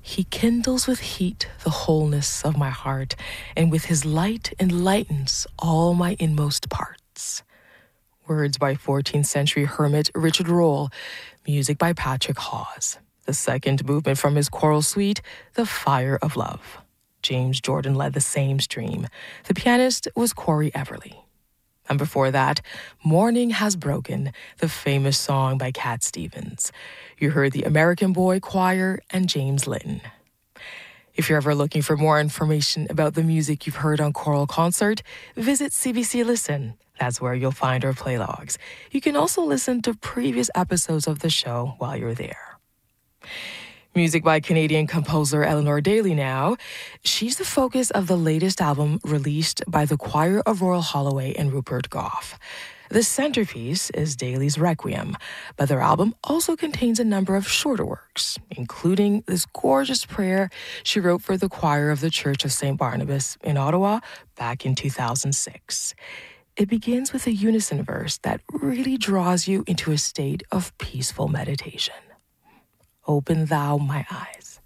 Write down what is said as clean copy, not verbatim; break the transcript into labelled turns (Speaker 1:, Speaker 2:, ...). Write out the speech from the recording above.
Speaker 1: He kindles with heat the wholeness of my heart, and with his light enlightens all my inmost parts. Words by 14th century hermit Richard Rolle, music by Patrick Hawes. The second movement from his choral suite, The Fire of Love. James Jordan led the same stream. The pianist was Corey Everly. And before that, Morning Has Broken, the famous song by Cat Stevens. You heard the American Boy Choir and James Litton. If you're ever looking for more information about the music you've heard on Choral Concert, visit CBC Listen. That's where you'll find our playlogs. You can also listen to previous episodes of the show while you're there. Music by Canadian composer Eleanor Daly now. She's the focus of the latest album released by the Choir of Royal Holloway and Rupert Gough. The centerpiece is Daly's Requiem, but their album also contains a number of shorter works, including this gorgeous prayer she wrote for the choir of the Church of St. Barnabas in Ottawa back in 2006. It begins with a unison verse that really draws you into a state of peaceful meditation. Open thou my eyes.